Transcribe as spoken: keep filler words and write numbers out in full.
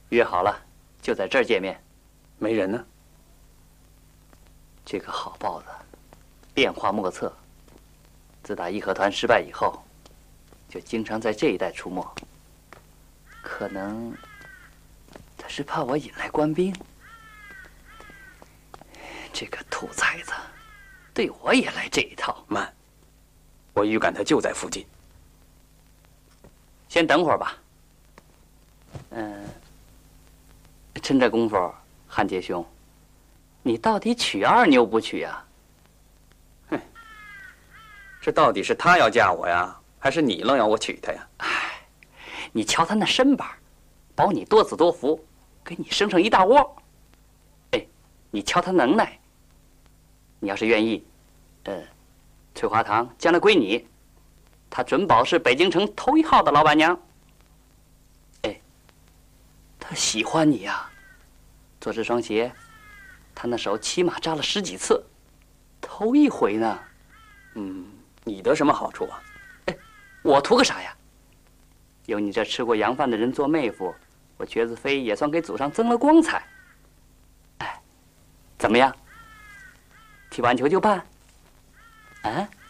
约好了，就在这儿见面。 没人呢。 这个好豹子，变化莫测。自打义和团失败以后，就经常在这一带出没。可能他是怕我引来官兵。这个兔崽子，对我也来这一套。 慢，我预感他就在附近。 先等会儿吧。嗯，趁这功夫，汉杰兄，你到底娶二妞不娶啊？ 哼，这到底是他要嫁我呀，还是你愣要我娶她呀？ 哎，你瞧他那身板，保你多子多福，给你生上一大窝。哎，你瞧他能耐。你要是愿意，呃，翠华堂将来归你，他准保是北京城头一号的老板娘。哎，他喜欢你呀、啊，做这双鞋，他那手起码扎了十几次，头一回呢。 嗯，你得什么好处啊？ 哎，我图个啥呀？有你这吃过洋饭的人做妹夫，我瘸子飞也算给祖上增了光彩。哎，怎么样？踢完球就办？啊？